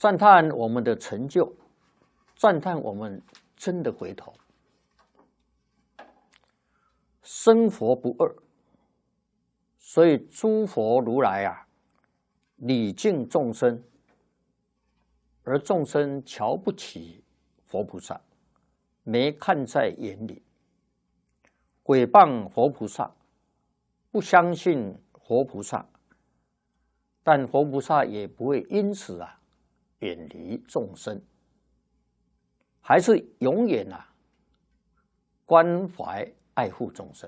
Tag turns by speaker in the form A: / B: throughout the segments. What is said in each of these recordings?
A: 赞叹我们的成就，赞叹我们真的回头。生佛不二，所以诸佛如来啊，礼敬众生，而众生瞧不起佛菩萨，没看在眼里，毁谤佛菩萨，不相信佛菩萨，但佛菩萨也不会因此啊远离众生，还是永远啊关怀爱护众生。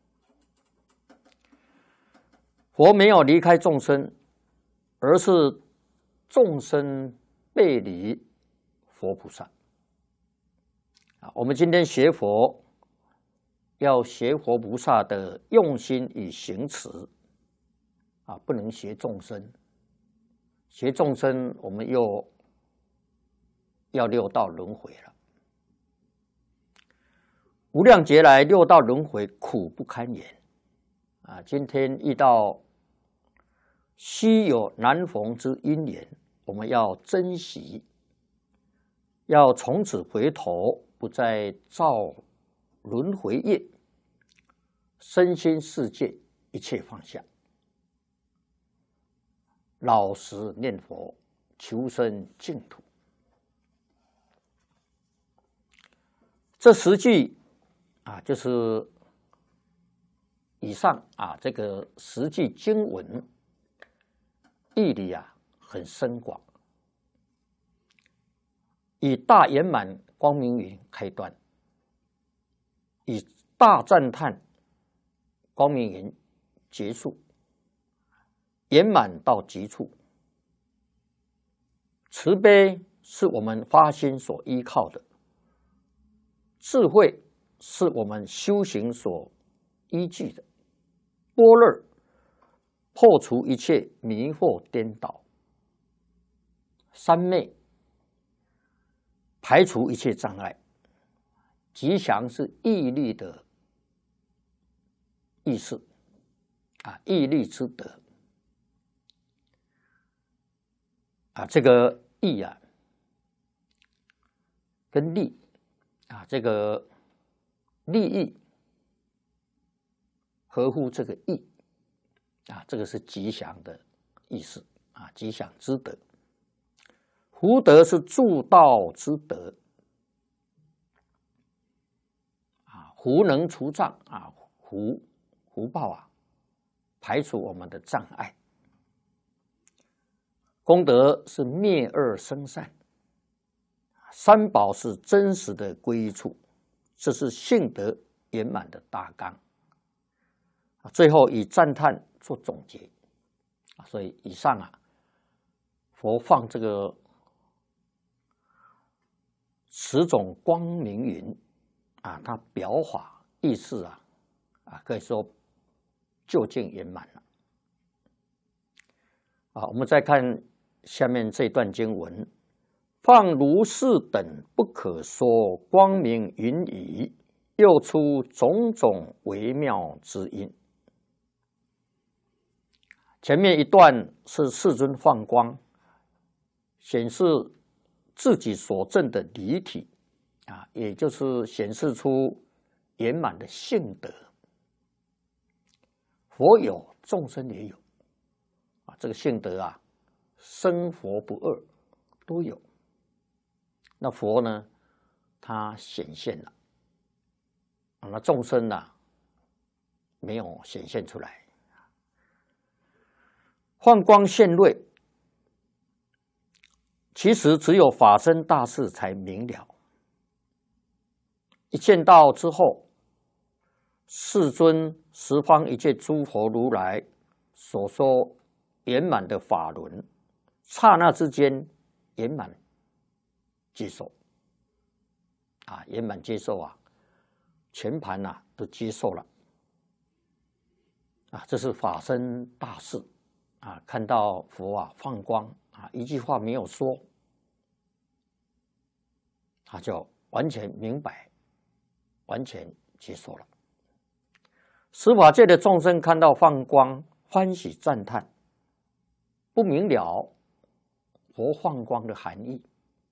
A: 佛没有离开众生，而是众生背离佛菩萨。我们今天学佛，要学佛菩萨的用心与行持，不能学众生。学众生，我们又要六道轮回了。无量劫来，六道轮回苦不堪言。今天遇到稀有难逢之因缘，我们要珍惜，要从此回头，不再造轮回业，身心世界一切放下，老实念佛，求生净土。这10句就是以上这个10句经文义理很深广，以大圆满光明云开端，以大赞叹光明云结束，圆满到极处。慈悲是我们发心所依靠的，智慧是我们修行所依据的，般若破除一切迷惑颠倒，三昧排除一切障碍，吉祥是毅力的意思毅力之德这个义跟利这个利益合乎这个义这个是吉祥的意思吉祥之德。福德是助道之德福能除障福报排除我们的障碍。功德是灭恶生善，三宝是真实的归依处，这是性德圆满的大纲。最后以赞叹做总结所以以上佛放这个10种光明云它表法意思可以说究竟圆满了我们再看下面这段经文，放如是等不可说光明云语，又出种种微妙之音。前面一段是世尊放光，显示自己所证的离体也就是显示出圆满的性德。佛有，众生也有这个性德生佛不二都有。那佛呢，他显现了那众生没有显现出来。放光现瑞，其实只有法身大士才明了。一见到之后，世尊十方一切诸佛如来所说圆满的法轮，刹那之间圆满接受圆满接受全盘都接受了这是法身大士看到佛放光一句话没有说，他就完全明白，完全接受了。十法界的众生看到放光，欢喜赞叹，不明了佛放光的含义。